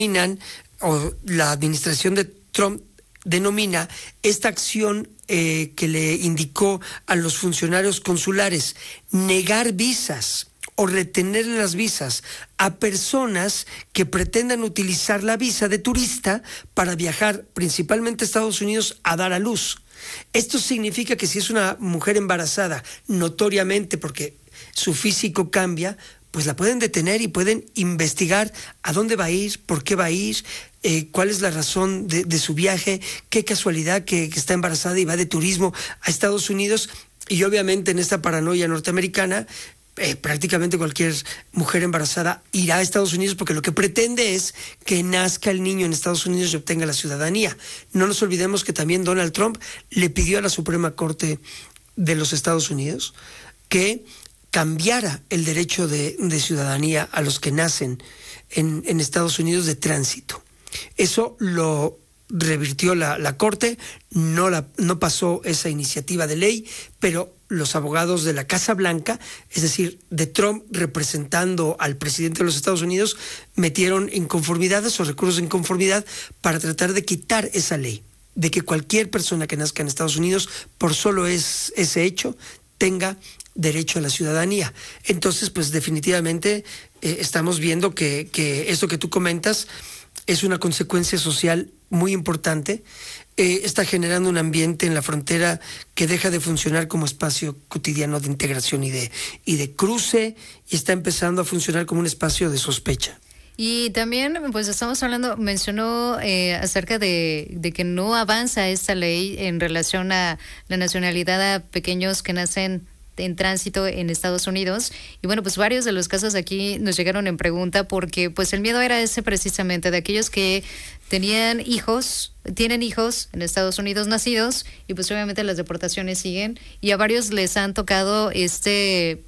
o la administración de Trump denomina esta acción que le indicó a los funcionarios consulares negar visas o retener las visas a personas que pretendan utilizar la visa de turista para viajar principalmente a Estados Unidos a dar a luz. Esto significa que si es una mujer embarazada, notoriamente porque su físico cambia, pues la pueden detener y pueden investigar a dónde va a ir, por qué va a ir, cuál es la razón de su viaje, qué casualidad que está embarazada y va de turismo a Estados Unidos. Y obviamente en esta paranoia norteamericana, prácticamente cualquier mujer embarazada irá a Estados Unidos porque lo que pretende es que nazca el niño en Estados Unidos y obtenga la ciudadanía. No nos olvidemos que también Donald Trump le pidió a la Suprema Corte de los Estados Unidos que cambiara el derecho de ciudadanía a los que nacen en Estados Unidos de tránsito. Eso lo revirtió la Corte, no pasó esa iniciativa de ley, pero los abogados de la Casa Blanca, es decir, de Trump representando al presidente de los Estados Unidos, metieron inconformidades o recursos de inconformidad para tratar de quitar esa ley, de que cualquier persona que nazca en Estados Unidos, por solo ese hecho, tenga derecho a la ciudadanía. Entonces, pues definitivamente estamos viendo que esto que tú comentas es una consecuencia social muy importante. Está generando un ambiente en la frontera que deja de funcionar como espacio cotidiano de integración y de cruce, y está empezando a funcionar como un espacio de sospecha. Y también, pues estamos hablando, mencionó acerca de que no avanza esta ley en relación a la nacionalidad a pequeños que nacen en tránsito en Estados Unidos. Y bueno, pues varios de los casos aquí nos llegaron en pregunta porque pues el miedo era ese precisamente, de aquellos que tienen hijos en Estados Unidos nacidos, y pues obviamente las deportaciones siguen, y a varios les han tocado este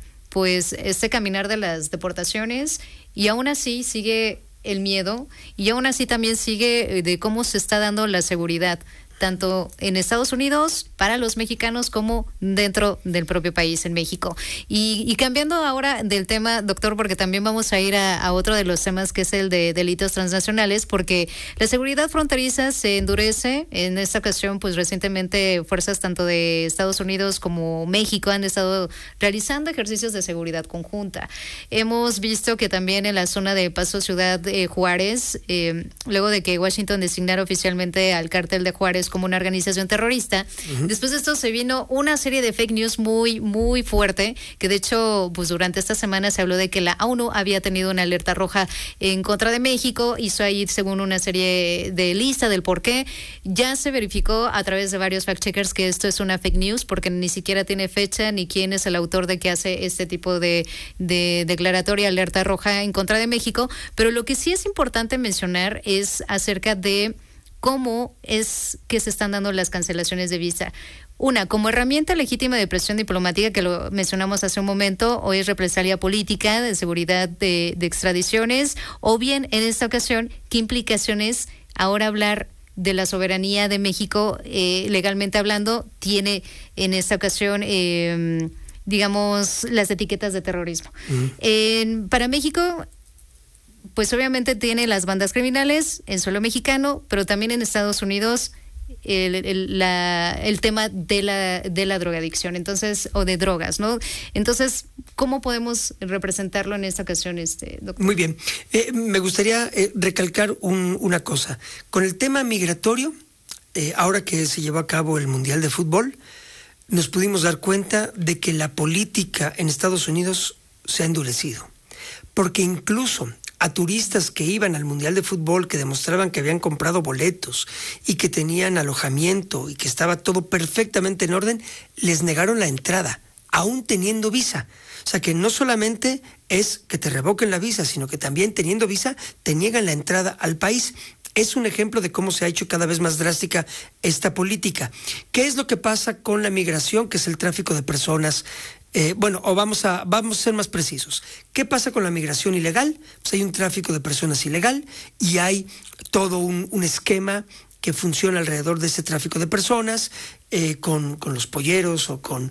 caminar de las deportaciones, y aún así sigue el miedo, y aún así también sigue de cómo se está dando la seguridad tanto en Estados Unidos para los mexicanos como dentro del propio país en México. Y cambiando ahora del tema, doctor, porque también vamos a ir a otro de los temas, que es el de delitos transnacionales, porque la seguridad fronteriza se endurece. En esta ocasión, pues recientemente fuerzas tanto de Estados Unidos como México han estado realizando ejercicios de seguridad conjunta. Hemos visto que también en la zona de Paso Ciudad Juárez, luego de que Washington designara oficialmente al cártel de Juárez como una organización terrorista. Uh-huh. Después de esto se vino una serie de fake news muy, muy fuerte, que de hecho, pues durante esta semana se habló de que la ONU había tenido una alerta roja en contra de México, hizo ahí según una serie de lista del por qué. Ya se verificó a través de varios fact-checkers que esto es una fake news, porque ni siquiera tiene fecha ni quién es el autor de que hace este tipo de declaratoria alerta roja en contra de México. Pero lo que sí es importante mencionar es acerca de cómo es que se están dando las cancelaciones de visa. Una, como herramienta legítima de presión diplomática, que lo mencionamos hace un momento, o es represalia política de seguridad de extradiciones, o bien, en esta ocasión, ¿qué implicaciones ahora hablar de la soberanía de México, legalmente hablando, tiene en esta ocasión, digamos, las etiquetas de terrorismo? Uh-huh. Para México, pues obviamente tiene las bandas criminales en suelo mexicano, pero también en Estados Unidos el tema de la drogadicción, entonces, o de drogas, ¿no? Entonces, ¿cómo podemos representarlo en esta ocasión, doctor? Muy bien. Me gustaría recalcar una cosa. Con el tema migratorio, ahora que se llevó a cabo el Mundial de Fútbol, nos pudimos dar cuenta de que la política en Estados Unidos se ha endurecido. Porque incluso a turistas que iban al Mundial de Fútbol, que demostraban que habían comprado boletos y que tenían alojamiento y que estaba todo perfectamente en orden, les negaron la entrada, aún teniendo visa. O sea que no solamente es que te revoquen la visa, sino que también teniendo visa te niegan la entrada al país. Es un ejemplo de cómo se ha hecho cada vez más drástica esta política. ¿Qué es lo que pasa con la migración, que es el tráfico de personas? Vamos a ser más precisos. ¿Qué pasa con la migración ilegal? Pues hay un tráfico de personas ilegal y hay todo un esquema que funciona alrededor de ese tráfico de personas, con los polleros o con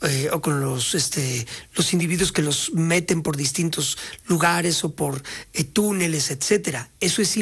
los individuos que los meten por distintos lugares o por túneles, etcétera. Eso es